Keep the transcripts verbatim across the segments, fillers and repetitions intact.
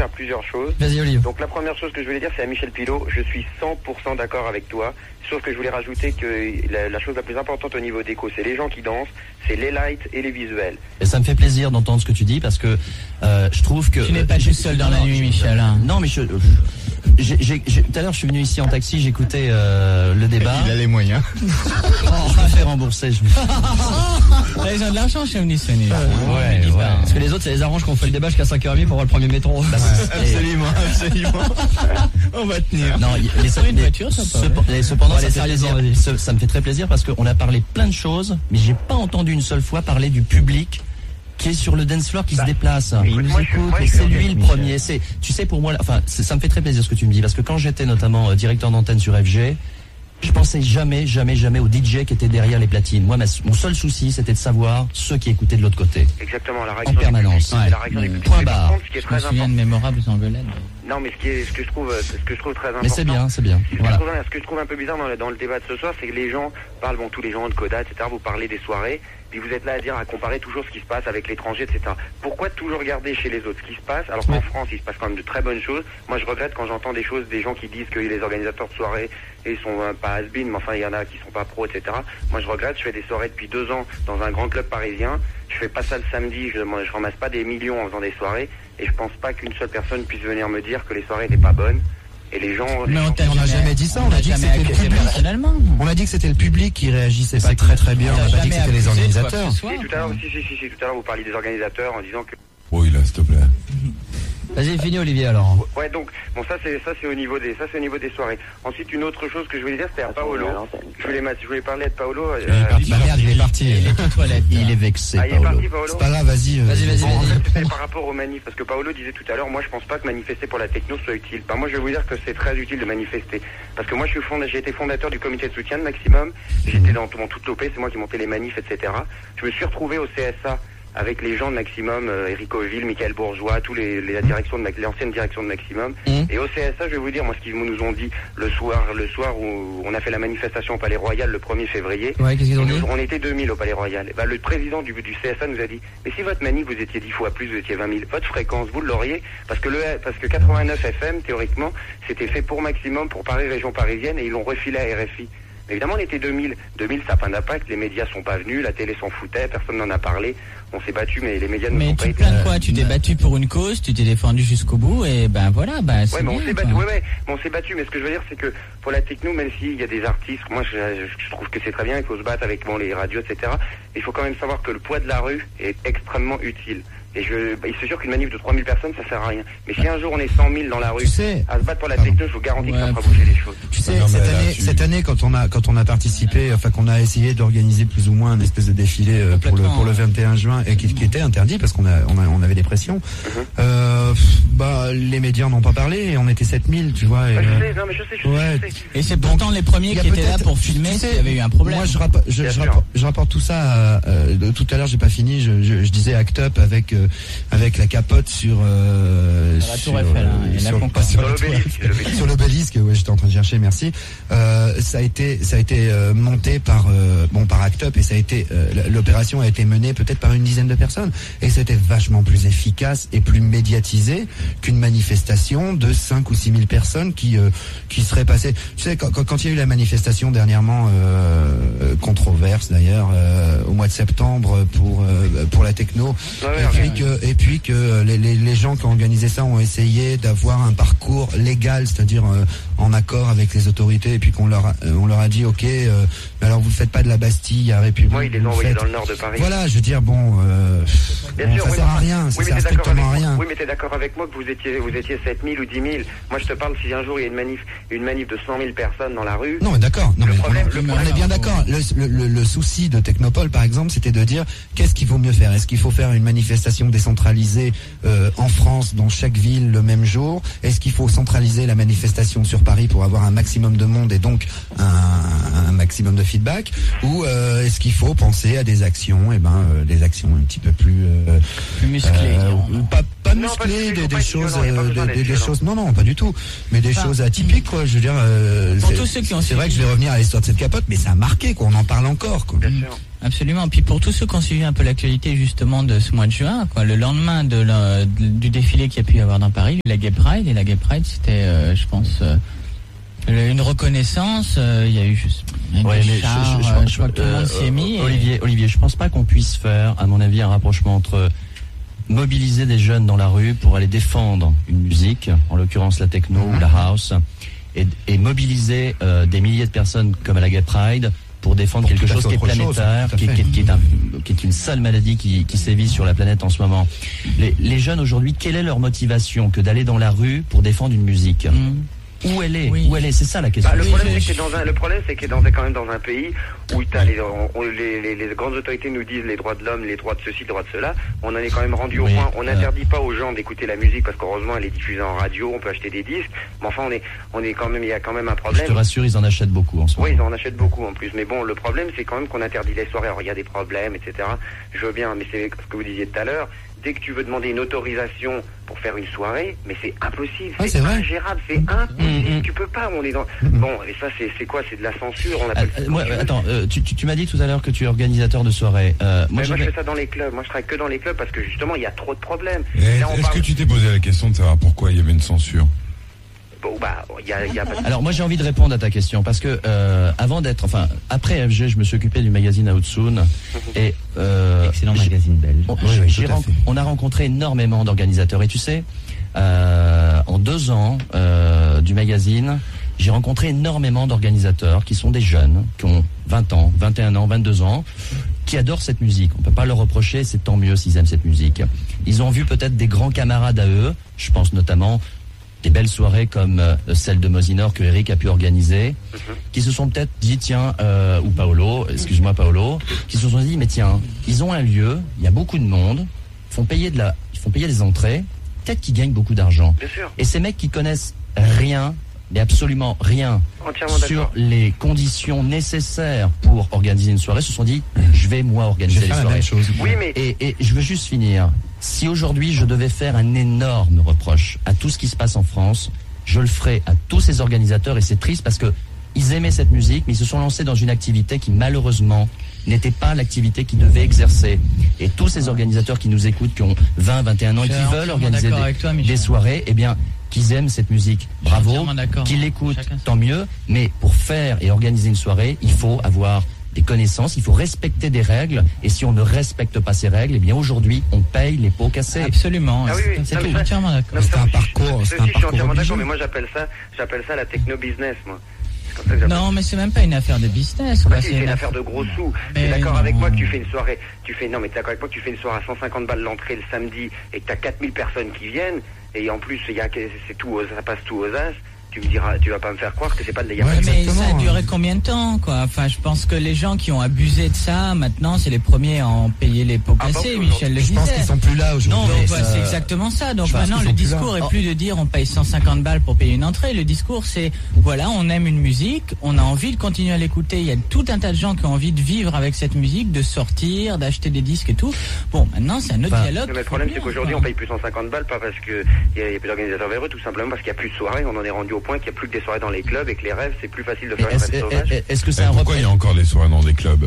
dire plusieurs choses. Vas-y, Olivier. Donc la première chose que je voulais dire, c'est à Michel Pilot, je suis cent pour cent d'accord avec toi, sauf que je voulais rajouter que la, la chose la plus importante au niveau déco, c'est les gens qui dansent, c'est les lights et les visuels. Et ça me fait plaisir d'entendre ce que tu dis, parce que euh, je trouve que... Tu n'es pas tout seul dans la nuit, Michel. Hein. Non, mais je... J'ai, j'ai, j'ai, tout à l'heure, je suis venu ici en taxi, j'écoutais euh, le débat. Il a les moyens. Oh, je me fais rembourser. Je me... Ils ont de l'argent chez Omnisony. Euh, ouais, ouais. Parce que les autres, ça les arrange qu'on fait le débat jusqu'à cinq heures trente pour avoir le premier métro. Bah, absolument, absolument. On va tenir. Non, les, sur une voiture, ça ce, ce, Cependant, ça, ça, plaisir, ce, ça me fait très plaisir parce qu'on a parlé plein de choses, mais j'ai pas entendu une seule fois parler du public qui est sur le dance floor, qui bah, se déplace. Il nous écoute, et c'est lui le premier. C'est, tu sais, pour moi, enfin, ça me fait très plaisir ce que tu me dis, parce que quand j'étais notamment euh, directeur d'antenne sur F G, je pensais jamais, jamais, jamais aux D J qui étaient derrière les platines. Moi, ma, mon seul souci, c'était de savoir ceux qui écoutaient de l'autre côté. Exactement, la réaction en permanence. Ouais, la réaction ouais. Point barre. Contre, ce qui est très je me souviens de mémorables engueulades. Non, mais ce, qui est, ce que je trouve, ce que je trouve très important. Mais c'est bien, c'est bien. Ce, voilà. que je trouve, ce que je trouve un peu bizarre dans le, dans le débat de ce soir, c'est que les gens parlent, bon, tous les gens de Coda, et cetera. Vous parlez des soirées, puis vous êtes là à dire, à comparer toujours ce qui se passe avec l'étranger, et cetera. Pourquoi toujours regarder chez les autres ce qui se passe, alors qu'en France, il se passe quand même de très bonnes choses. Moi, je regrette quand j'entends des choses, des gens qui disent que les organisateurs de soirées, ils sont euh, pas has-been, mais enfin, il y en a qui sont pas pros, et cetera. Moi, je regrette, je fais des soirées depuis deux ans dans un grand club parisien. Je fais pas ça le samedi, je, je ramasse pas des millions en faisant des soirées, et je pense pas qu'une seule personne puisse venir me dire que les soirées n'étaient pas bonnes. Et les gens. Mais on n'a jamais, jamais dit ça, on, on a dit que c'était le public. On a dit que c'était le public qui réagissait pas très très bien, on a pas dit que c'était les organisateurs. Si, tout à l'heure, si, si, si, si, tout à l'heure, vous parliez des organisateurs en disant que. Oui, là, s'il te plaît. Vas-y, fini Olivier alors. Ouais, donc bon, ça c'est ça c'est au niveau des ça c'est au niveau des soirées. Ensuite, une autre chose que je voulais dire, c'était à Paolo. Je voulais je voulais parler de Paolo. Il est parti, bah merde, il est parti. Il est aux toilettes. Il est vexé. Ah, il est parti, Paolo. C'est pas grave, vas-y. Vas-y, vas-y, bon, vas-y. En fait, c'était par rapport aux manifs, parce que Paolo disait tout à l'heure, moi je pense pas que manifester pour la techno soit utile. Bah, moi je vais vous dire que c'est très utile de manifester, parce que moi je suis fond... j'ai été fondateur du comité de soutien de Maximum. J'étais dans mon toute l'O P, c'est moi qui montais les manifs, et cetera. Je me suis retrouvé au C S A avec les gens de Maximum, euh, Eric Oville, Michael Bourgeois, tous les, les la direction de l'ancienne direction de Maximum. Mmh. Et au C S A, je vais vous dire, moi, ce qu'ils nous ont dit le soir, le soir où on a fait la manifestation au Palais Royal le premier février. Ouais, qu'est-ce qu'ils ont dit ? On était deux mille au Palais Royal. Et bah, le président du, du C S A nous a dit, mais si votre manif, vous étiez dix fois plus, vous étiez vingt mille, votre fréquence, vous l'auriez, parce que le, parce que quatre-vingt-neuf F M, théoriquement, c'était fait pour Maximum, pour Paris, région parisienne, et ils l'ont refilé à R F I. Mais évidemment, on était deux mille. deux mille, ça n'a pas d'impact. Les médias sont pas venus, la télé s'en foutait, personne n'en a parlé. On s'est battu, mais les médias ne sont pas été. Mais tu te plains de quoi ? Tu t'es battu pour une cause, tu t'es défendu jusqu'au bout, et ben voilà, ben c'est ouais, mais bien, on s'est battu. Ouais, ouais, mais on s'est battu. Mais ce que je veux dire, c'est que pour la techno, même s'il y a des artistes, moi, je, je trouve que c'est très bien. Il faut se battre avec bon les radios, et cetera. Il faut quand même savoir que le poids de la rue est extrêmement utile. Et je, bah, c'est sûr qu'une manif de trois mille personnes, ça sert à rien. Mais si un jour on est cent mille dans la rue, tu sais, à se battre pour la techno, je vous garantis ouais, que ça fera bouger les choses. Tu sais, non, cette, là, année, tu... cette année, quand on a, quand on a participé, enfin, qu'on a essayé d'organiser plus ou moins un espèce de défilé euh, pour le, pour le vingt et un juin, et qui, qui était interdit parce qu'on a, on a, on avait des pressions, mm-hmm. euh, bah, les médias n'ont pas parlé et on était sept mille, tu vois. Et, ouais, je sais, non, mais je sais, je ouais. sais. Je sais. Et c'est pourtant les premiers qui étaient là pour filmer tu sais, s'il y avait eu un problème. Moi, je, rapporte, je, je, rapporte, je rapporte tout ça, euh, de, tout à l'heure, j'ai pas fini, je, je, je disais Act Up avec, euh, avec la capote sur, Euh, sur la Tour Eiffel, hein, sur, la pas sur, sur l'obélisque, ouais, j'étais en train de chercher, merci. Euh, ça a été, ça a été euh, monté par, euh, bon, par Act Up, et ça a été, euh, l'opération a été menée peut-être par une dizaine de personnes, et c'était vachement plus efficace et plus médiatisé qu'une manifestation de cinq ou six mille personnes qui, euh, qui seraient passées. Tu sais, quand, quand il y a eu la manifestation dernièrement, euh, controverse d'ailleurs, euh, au mois de septembre pour, euh, pour la techno, ouais, ouais, et, puis ouais. que, et puis que les, les, les gens qui ont organisé ça ont essayé d'avoir un parcours légal, c'est-à-dire euh, en accord avec les autorités, et puis qu'on leur a, euh, on leur a dit ok, euh, mais alors vous ne faites pas de la Bastille à République. Moi, ils les ont envoyés dans le nord de Paris. Voilà, je veux dire, bon, euh, Bien bon sûr, ça oui, sert à rien, ça oui, sert strictement à rien. Oui, mais t'es d'accord avec moi que vous étiez, vous étiez sept mille ou dix mille. Moi, je te parle si un jour il y a une manif, une manif de cent mille personnes dans la rue. Non, mais d'accord. Non, le mais problème, on, le on problème, est bien d'accord. Le, le, le, le souci de Technopole, par exemple, c'était de dire qu'est-ce qu'il vaut mieux faire. Est-ce qu'il faut faire une manifestation décentralisée euh, en France, dans chaque ville, le même jour? Est-ce qu'il faut centraliser la manifestation sur Paris pour avoir un maximum de monde et donc un, un maximum de feedback? Ou euh, est-ce qu'il faut penser à des actions, et eh ben euh, des actions un petit peu plus euh, plus musclées, euh, pas pas non, musclées, pas des, des choses, violent, euh, des, des, des choses, non non pas du tout, mais des enfin, choses atypiques quoi. Je veux dire, euh, pour tous ceux qui ont c'est vrai que je vais revenir à l'histoire de cette capote, mais ça a marqué quoi. On en parle encore quoi. Bien sûr. Absolument. Puis pour tous ceux qui ont suivi un peu l'actualité justement de ce mois de juin, quoi, le lendemain de la, du défilé qu'il y a pu y avoir dans Paris, la Gay Pride, et la Gay Pride, c'était, euh, je pense, euh, une reconnaissance. Euh, il y a eu juste une ouais, mais char, je, je, euh, je, je crois que tout le monde s'y est mis. Euh, Olivier, et... Olivier, je pense pas qu'on puisse faire, à mon avis, un rapprochement entre mobiliser des jeunes dans la rue pour aller défendre une musique, en l'occurrence la techno mmh. ou la house, et, et mobiliser euh, des milliers de personnes comme à la Gay Pride pour défendre pour quelque chose qui est planétaire, chose, qui, qui, qui, est un, qui est une sale maladie qui, qui sévit sur la planète en ce moment. Les, les jeunes aujourd'hui, quelle est leur motivation que d'aller dans la rue pour défendre une musique ? mmh. Où elle est, oui. où elle est, c'est ça la question. Bah, le problème, c'est que dans un, le problème, c'est que dans un, quand même dans un pays où t'as les, on, les, les, les grandes autorités nous disent les droits de l'homme, les droits de ceci, les droits de cela, on en est quand même rendu oui, au point. On n'interdit euh... pas aux gens d'écouter la musique parce qu'heureusement elle est diffusée en radio, on peut acheter des disques. Mais enfin, on est, on est quand même, il y a quand même un problème. Je te rassure, ils en achètent beaucoup en ce moment. Oui, ils en achètent beaucoup en plus. Mais bon, le problème, c'est quand même qu'on interdit les soirées. Alors il y a des problèmes, et cetera. Je veux bien, mais c'est ce que vous disiez tout à l'heure. Dès que tu veux demander une autorisation pour faire une soirée, mais c'est impossible, ah, c'est, c'est ingérable, c'est impossible, mmh, mmh. tu peux pas, on est dans... Mmh. Bon, et ça c'est, c'est quoi, c'est de la censure, on appelle euh, ça. Moi, attends, euh, tu, tu, tu m'as dit tout à l'heure que tu es organisateur de soirée. Euh, moi, moi je fais ça dans les clubs, moi je travaille que dans les clubs parce que justement il y a trop de problèmes. Là, est-ce parle... que tu t'es posé la question de savoir pourquoi il y avait une censure ? Bon, bah, y a, y a pas... Alors moi j'ai envie de répondre à ta question parce que euh, avant d'être, enfin après F G, je me suis occupé du magazine Outsoon et euh, excellent magazine belge. On, oui, oui, j'ai ren- on a rencontré énormément d'organisateurs et tu sais, euh, en deux ans euh, du magazine, j'ai rencontré énormément d'organisateurs qui sont des jeunes, qui ont vingt ans, vingt et un ans, vingt-deux ans, qui adorent cette musique. On peut pas leur reprocher, c'est tant mieux s'ils aiment cette musique. Ils ont vu peut-être des grands camarades à eux, je pense notamment des belles soirées comme euh, celle de Mosinor que Eric a pu organiser, mm-hmm. qui se sont peut-être dit tiens, euh, ou Paolo, excuse-moi Paolo, qui se sont dit mais tiens, ils ont un lieu, il y a beaucoup de monde, ils font payer de la, ils font payer des entrées, peut-être qu'ils gagnent beaucoup d'argent. Bien sûr. Et ces mecs qui connaissent rien, mais absolument rien Entièrement sur d'accord. les conditions nécessaires pour organiser une soirée, se sont dit je vais moi organiser les soirées. Oui, mais... et, et je veux juste finir. Si aujourd'hui je devais faire un énorme reproche à tout ce qui se passe en France, je le ferais à tous ces organisateurs et c'est triste parce que ils aimaient cette musique mais ils se sont lancés dans une activité qui malheureusement n'était pas l'activité qu'ils devaient exercer. Et tous ces organisateurs qui nous écoutent, qui ont vingt, vingt et un ans et qui veulent organiser des, toi, des soirées, eh bien, qu'ils aiment cette musique, bravo, qu'ils l'écoutent, tant mieux, mais pour faire et organiser une soirée, il faut avoir des connaissances, il faut respecter des règles, et si on ne respecte pas ces règles, eh bien aujourd'hui, on paye les pots cassés. Absolument. Ah oui, oui. C'est non, tout, entièrement d'accord. C'est un parcours, c'est un je suis entièrement parcours d'accord, mais moi j'appelle ça, j'appelle ça la techno-business, moi. C'est ça non, mais c'est même pas une affaire de business, quoi. Bah, c'est, c'est une, une affaire de gros sous. Mais t'es d'accord non. avec moi que tu fais une soirée, tu fais, non, mais t'es d'accord avec moi que tu fais une soirée à cent cinquante balles l'entrée le samedi et que t'as quatre mille personnes qui viennent, et en plus, il y a, c'est tout, ça passe tout aux as. Tu me diras, tu vas pas me faire croire que c'est pas de la ouais, mais ça a duré combien de temps, quoi? Enfin, je pense que les gens qui ont abusé de ça, maintenant, c'est les premiers à en payer les pots cassés, ah, Michel le disait. Je pense qu'ils sont plus là aujourd'hui. Non, mais bah, c'est exactement ça. Donc maintenant, le discours est plus de dire on paye cent cinquante balles pour payer une entrée. Le discours, c'est voilà, on aime une musique, on a envie de continuer à l'écouter. Il y a tout un tas de gens qui ont envie de vivre avec cette musique, de sortir, d'acheter des disques et tout. Bon, maintenant, c'est un autre enfin, dialogue. Mais le problème, c'est qu'aujourd'hui, on paye plus cent cinquante balles, pas parce qu'il y a, y a plus d'organisateurs véreux, tout simplement parce qu'il n'y a plus de soirées. On en est rendu au point qu'il n'y a plus que des soirées dans les clubs et que les rêves, c'est plus facile de faire une fête sauvage. Est-ce que c'est un pourquoi il y a encore des soirées dans des clubs?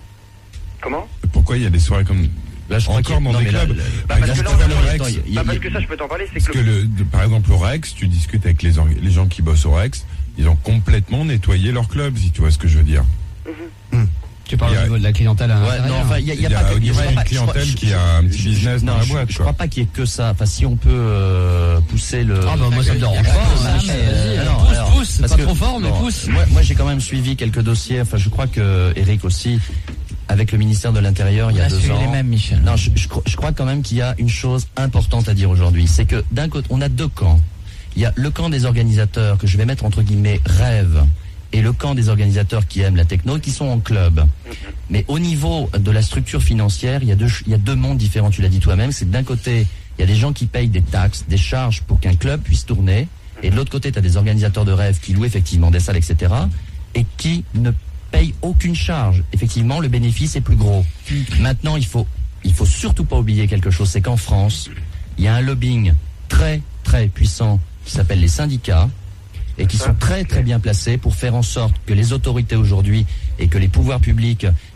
Comment? Pourquoi il y a des soirées comme là, je encore dans non, des clubs? Là, bah, parce, que là, on Rex, bah, parce que ça, je peux t'en parler. C'est parce que, que le... le, de, par exemple, au Rex, tu discutes avec les, les gens qui bossent au Rex, ils ont complètement nettoyé leur club, si tu vois ce que je veux dire. Mm-hmm. Mmh. Tu parles au niveau de la clientèle à ouais, non, enfin, il y a, y a, il y a pas au niveau d'une clientèle je, qui a un petit je, business je, dans non, la boîte. Je, je crois pas qu'il y ait que ça. Enfin, si on peut euh, pousser le. Ah bah moi ça me dérange pas. Ça, mais, alors, pousse, alors, pousse, c'est pas que, trop fort, mais non, pousse. Moi, moi, j'ai quand même suivi quelques dossiers. Enfin, je crois que Eric aussi, avec le ministère de l'Intérieur, il y a deux ans. Les mêmes, Michel. Non, je, je, je crois quand même qu'il y a une chose importante à dire aujourd'hui, c'est que d'un côté, on a deux camps. Il y a le camp des organisateurs que je vais mettre entre guillemets rêve. Et le camp des organisateurs qui aiment la techno, qui sont en club. Mais au niveau de la structure financière, il y a deux, il y a deux mondes différents, tu l'as dit toi-même. C'est que d'un côté, il y a des gens qui payent des taxes, des charges pour qu'un club puisse tourner. Et de l'autre côté, tu as des organisateurs de rêve qui louent effectivement des salles, et cetera. Et qui ne payent aucune charge. Effectivement, le bénéfice est plus gros. Maintenant, il faut, il faut surtout pas oublier quelque chose. C'est qu'en France, il y a un lobbying très, très puissant qui s'appelle les syndicats. Et qui sont très très bien placés pour faire en sorte que les autorités aujourd'hui et que les pouvoirs publics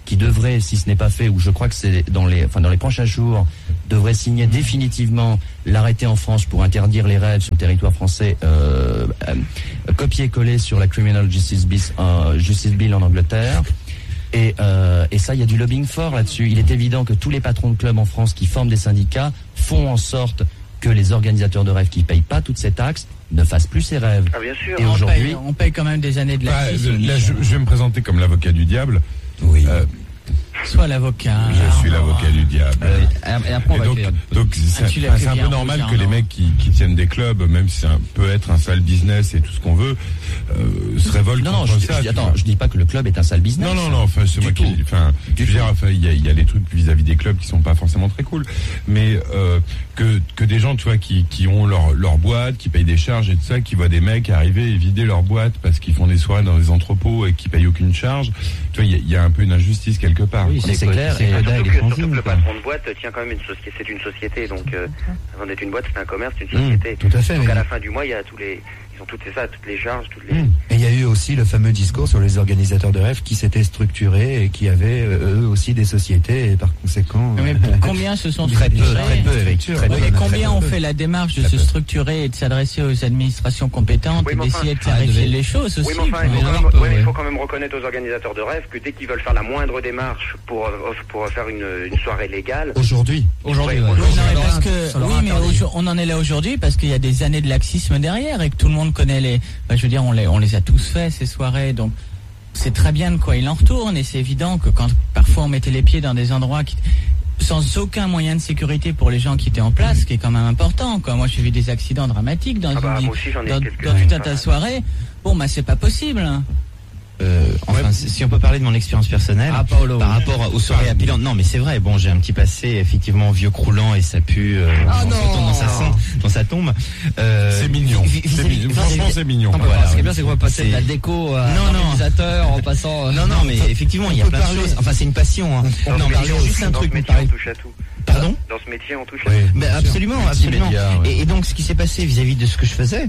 qui devrait, si ce n'est pas fait, ou je crois que c'est dans les, enfin dans les prochains jours, devrait signer définitivement l'arrêté en France pour interdire les raves sur le territoire français, euh, euh, copier-coller sur la Criminal Justice Bill, euh, Justice Bill en Angleterre. Et, euh, et ça, il y a du lobbying fort là-dessus. Il est évident que tous les patrons de clubs en France qui forment des syndicats font en sorte que les organisateurs de rêves qui payent pas toutes ces taxes ne fassent plus ces rêves. Ah, bien sûr. Et on aujourd'hui, paye, on paye quand même des années de Bah, laxisme. là, je, je vais me présenter comme l'avocat du diable. Oui. Euh, Soit l'avocat. je suis l'avocat du diable. euh, et après on Et va donc, créer- donc c'est Ah, tu l'as enfin, fait c'est un bien, peu normal Roger que les Arnaud. mecs qui, qui tiennent des clubs, même si ça peut être un sale business et tout ce qu'on veut, euh, se révoltent Non, non, contre je, ça. je dis, tu attends, vois. je dis pas que le club est un sale business. Non, non, non, enfin, c'est Du moi tout. qui, enfin, Du je veux dire, tout. enfin, il y a, il y a les trucs vis-à-vis des clubs qui sont pas forcément très cool, mais euh, que que des gens, tu vois, qui qui ont leur leur boîte, qui payent des charges et tout ça, qui voient des mecs arriver et vider leur boîte parce qu'ils font des soirées dans des entrepôts et qui payent aucune charge, tu vois, il y a, il y a un peu une injustice quelque part. Oui, quoi. c'est clair. c'est Et- Coda et Surtout les que, fanzines, surtout que le quoi. patron de boîte tient quand même une société, c'est une société, donc euh, avant d'être une boîte, c'est un commerce, c'est une Mmh, société. tout à fait, Donc mais- à la fin du mois, il y a tous les, ils ont toutes ça, toutes les charges, toutes les. Et il y a eu aussi le fameux discours sur les organisateurs de rêves qui s'étaient structurés et qui avaient euh, eux aussi des sociétés et par conséquent. Mais euh, pour combien se sont Très peu, structurés très peu, Eric. Très Oui, peu, mais très combien peu. ont fait la démarche de Très se peu. structurer et de s'adresser aux administrations compétentes Oui, et mais enfin, d'essayer de ah, clarifier devait- les choses aussi Oui, mais enfin, il quoi. faut, quand même, un peu, ouais, il ouais. faut quand même reconnaître aux organisateurs de rêve que dès qu'ils veulent faire la moindre démarche pour, euh, pour faire une, une soirée légale, Aujourd'hui. Aujourd'hui, Ouais, ouais. oui, Oui, non, Ça mais leur parce a- que, ça leur a oui, mais interdit. aujourd- on en est là aujourd'hui parce qu'il y a des années de laxisme derrière et que tout le monde connaît les. Bah, je veux dire, on les, on les a tous fait ces soirées, donc c'est très bien de quoi il en retourne et c'est évident que quand parfois on mettait les pieds dans des endroits qui, sans aucun moyen de sécurité pour les gens qui étaient en place, ce qui est quand même important. Quoi. Moi, j'ai vu des accidents dramatiques dans, Ah bah, une, moi aussi, j'en ai dans, quelques-uns, dans tout un ça. tas de soirées. Bon, bah c'est pas possible. Hein. Euh, enfin, si si on peut parler de mon expérience personnelle Ah, Paolo. par rapport aux soirées appelantes. Non, mais c'est vrai. Bon, j'ai un petit passé effectivement vieux croulant et ça pue. Euh, Ah on non. retourne dans sa son- dans sa tombe. Euh, C'est mignon. vis- vis- C'est vis- mignon. vis- Franchement, c'est mignon. On peut Voilà, pas- ce qui est oui. bien, c'est qu'on va passer C'est- de la déco à Non, non. l'organisateur en passant. euh, Non, non, mais effectivement, il y a peut plein de parler- choses. Enfin, c'est une passion. Hein. dans Non, ce mais métier, juste un dans ce truc. métier, on touche à tout. Pardon? Dans ce métier, on touche à Oui. tout. Ben, absolument, absolument. média, ouais. Et, et donc, ce qui s'est passé vis-à-vis de ce que je faisais,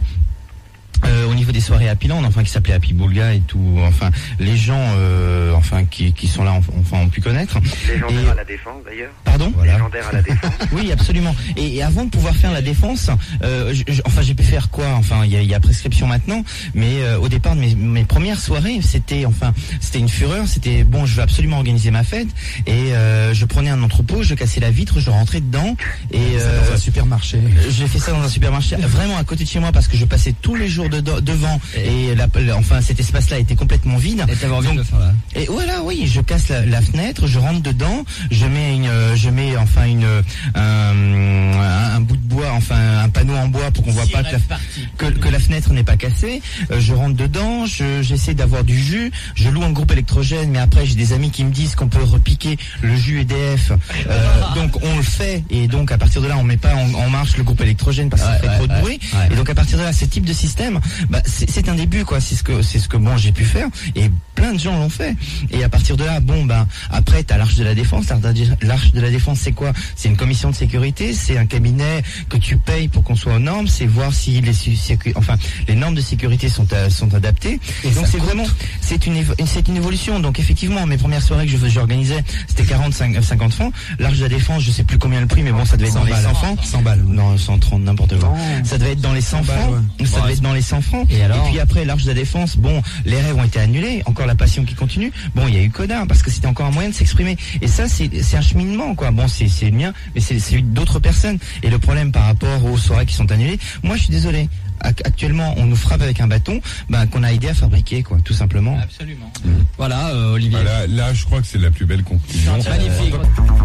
euh, au niveau des soirées Happy Land, enfin qui s'appelait Happy Boulga et tout, enfin les gens, euh, enfin qui, qui sont là, enfin ont pu connaître. Légendaire Et- à la défense, d'ailleurs. Pardon. Légendaire à la défense. Oui, absolument. Et, et avant de pouvoir faire la défense, euh, je- je- enfin j'ai pu faire quoi? Enfin, il y a, il y a prescription maintenant, mais euh, au départ, mes, mes premières soirées, c'était, enfin, c'était une fureur. C'était bon, je veux absolument organiser ma fête, et euh, je prenais un entrepôt, je cassais la vitre, je rentrais dedans, et Ça, euh, dans un supermarché. j'ai fait ça dans un supermarché, vraiment à côté de chez moi, parce que je passais tous les jours de- devant, et la, la- enfin cet espace-là était complètement vide. Et t'avais envie Donc, de le faire là. Et voilà, oui, je casse la, la fenêtre, je rentre dedans, je mets une, euh, je mets enfin une, un, un, un bout de bois, enfin un panneau en bois pour qu'on voit Six pas que la, rêves partis. que, que la fenêtre n'est pas cassée. Euh, je rentre dedans, je, j'essaie d'avoir du jus, je loue un groupe électrogène, mais après j'ai des amis qui me disent qu'on peut repiquer le jus E D F. Euh, donc on le fait, et donc à partir de là on met pas en, en marche le groupe électrogène parce que ça Ouais, fait ouais, trop de ouais, bruit. ouais. Et donc à partir de là, ce type de système, bah, c'est, c'est un début, quoi. C'est ce que c'est ce que bon j'ai pu faire, et plein de gens l'ont fait. Et à partir de là, bon ben après t'as l'Arche de la Défense. L'Arche de la Défense, c'est quoi? C'est une commission de sécurité, c'est un cabinet que tu payes pour qu'on soit aux normes, c'est voir si les sécu- enfin les normes de sécurité sont à- sont adaptées. Et donc c'est vraiment c'est une évo- c'est une évolution. Donc effectivement, mes premières soirées que je j'organisais, c'était quarante cinquante francs. L'Arche de la Défense, je sais plus combien le prix, mais bon, ça devait être dans les cent francs. cent balles. Non, cent trente, n'importe quoi. Non. Ça devait être dans les cent cent balles, francs. ouais. Ça Ouais, devait être dans les cent francs. Et alors puis après, l'Arche de la Défense, bon, les rêves ont été annulés. Encore la passion qui continue. Bon, il y a eu Coda, parce que c'était encore un moyen de s'exprimer. Et ça, c'est, c'est un cheminement, quoi. Bon, c'est, c'est le mien, mais c'est celui d'autres personnes. Et le problème par rapport aux soirées qui sont annulées, moi, je suis désolé. Ac- Actuellement, on nous frappe avec un bâton, ben, qu'on a aidé à fabriquer, quoi, tout simplement. Absolument. Voilà, euh, Olivier. Voilà, là, je crois que c'est la plus belle conclusion. Magnifique.